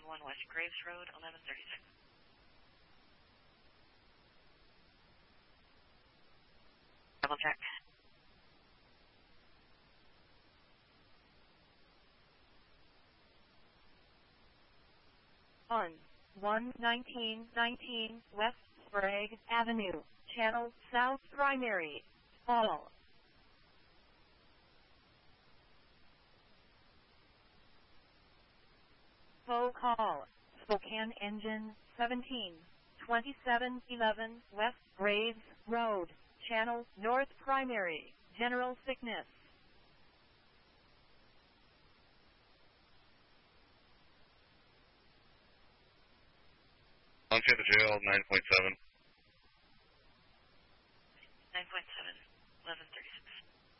1 West Graves Road, 1136. Double check. On 11919 West Sprague Avenue, Channel South Primary, all. Full call, Spokane Engine 17, 2711 West Graves Road, Channel North Primary, General Sickness. On to the jail, 9.7. 9.7, 11.